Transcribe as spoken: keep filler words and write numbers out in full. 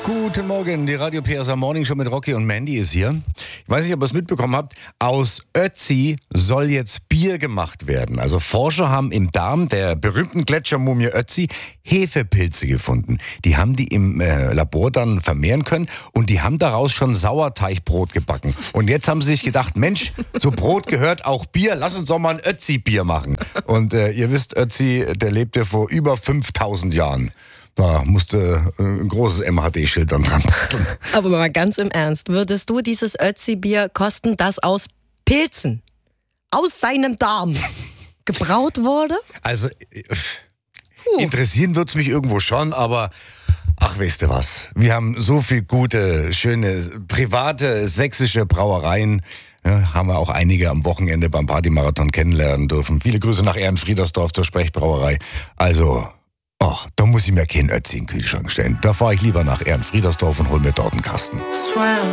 Guten Morgen, die Radio P S A Morning Show mit Rocky und Mandy ist hier. Ich weiß nicht, ob ihr es mitbekommen habt, aus Ötzi soll jetzt Bier gemacht werden. Also Forscher haben im Darm der berühmten Gletschermumie Ötzi Hefepilze gefunden. Die haben die im äh, Labor dann vermehren können und die haben daraus schon Sauerteigbrot gebacken. Und jetzt haben sie sich gedacht, Mensch, zu Brot gehört auch Bier, lass uns doch mal ein Ötzi-Bier machen. Und äh, ihr wisst, Ötzi, der lebte vor über fünftausend Jahren. Da musste ein großes M H D-Schild dann dran basteln. Aber mal ganz im Ernst, würdest du dieses Ötzi-Bier kosten, das aus Pilzen, aus seinem Darm gebraut wurde? Also, interessieren wird's mich irgendwo schon, aber ach, weißt du was, wir haben so viel gute, schöne, private, sächsische Brauereien. Ja, haben wir auch einige am Wochenende beim Partymarathon kennenlernen dürfen. Viele Grüße nach Ehrenfriedersdorf zur Sprechbrauerei. Also... ach, da muss ich mir keinen Ötzi in den Kühlschrank stellen. Da fahre ich lieber nach Ehrenfriedersdorf und hol mir dort einen Kasten.